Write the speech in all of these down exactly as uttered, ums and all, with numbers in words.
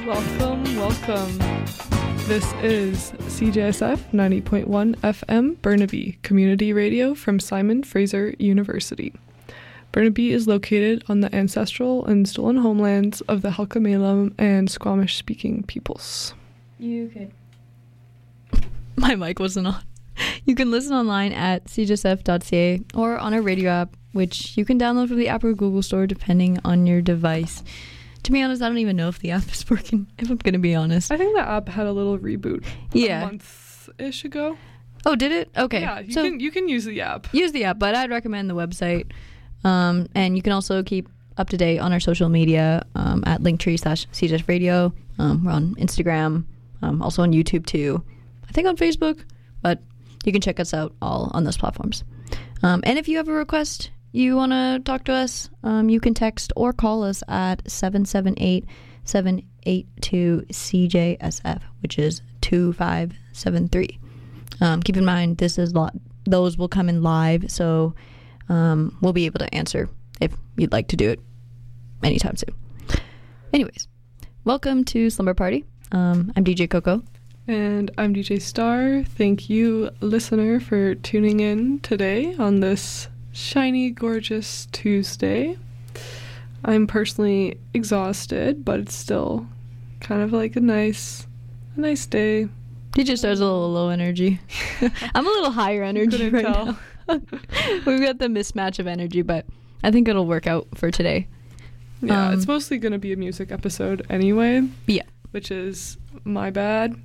Welcome, welcome. This is C J S F ninety point one F M Burnaby Community Radio from Simon Fraser University. Burnaby is located on the ancestral and stolen homelands of the Halkomelem and Squamish-speaking peoples. You okay? My mic wasn't on. You can listen online at c j s f dot c a or on our radio app, which you can download from the App or Google Store depending on your device. To be honest, I don't even know if the app is working, if I'm going to be honest. I think the app had a little reboot yeah. a month-ish ago. Oh, did it? Okay. Yeah, you, so can, you can use the app. Use the app, but I'd recommend the website. Um, and you can also keep up to date on our social media um, at linktree slash CJS Radio. Um, we're on Instagram, um, also on YouTube too. I think on Facebook, but you can check us out all on those platforms. Um, and if you have a request, you want to talk to us, um, you can text or call us at seven seven eight, seven eight two C J S F, which is two five seven three. Um, keep in mind, this is lot. Those will come in live, so um, we'll be able to answer if you'd like to do it anytime soon. Anyways, welcome to Slumber Party. Um, I'm D J Coco. And I'm D J Star. Thank you, listener, for tuning in today on this shiny, gorgeous Tuesday. I'm personally exhausted, but it's still kind of like a nice, a nice day. D J Star's a little low energy. I'm a little higher energy right tell. now. We've got the mismatch of energy, but I think it'll work out for today. Yeah, um, it's mostly going to be a music episode anyway. Yeah. Which is my bad.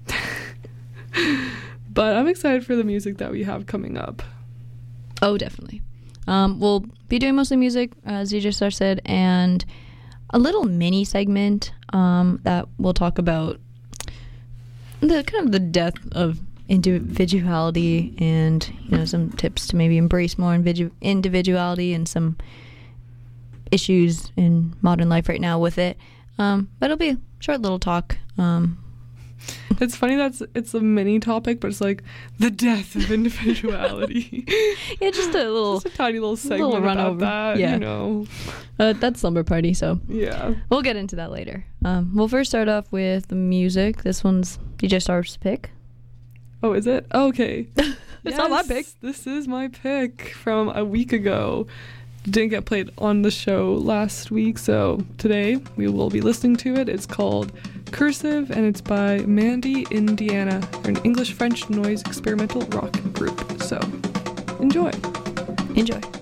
But I'm excited for the music that we have coming up. Oh, definitely. Um, we'll be doing mostly music, as D J Star said, and a little mini segment um, that we'll talk about the kind of the death of individuality and, you know, some tips to maybe embrace more individu- individuality and some issues in modern life right now with it. Um, but it'll be a short little talk. Um, It's funny that's it's a mini topic, but it's like the death of individuality. Yeah, just a little, just a tiny little segment little run about over. that. Yeah. You know, uh, that's Slumber Party, so yeah, we'll get into that later. Um, we'll first start off with the music. This one's D J Star's pick. Oh, is it? Oh, okay. It's yes, not my pick. This is my pick from a week ago. Didn't get played on the show last week, so today we will be listening to it. It's called Cursive, and it's by Mandy Indiana. They're an English-French noise experimental rock group. So, enjoy. Enjoy.